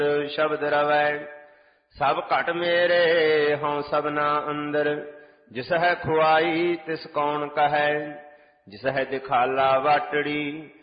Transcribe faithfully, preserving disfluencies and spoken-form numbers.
ਸ਼ਬਦ ਰਵੈ ਸਭ ਘਟ ਮੇਰੇ ਹਉ ਸਭਨਾ ਅੰਦਰ। ਜਿਸ ਹੈ ਖੁਆਈ ਤਿਸ ਕੌਣ ਕਹੈ, ਜਿਸ ਹੈ ਦਿਖਾਲਾ ਵਾਟੜੀ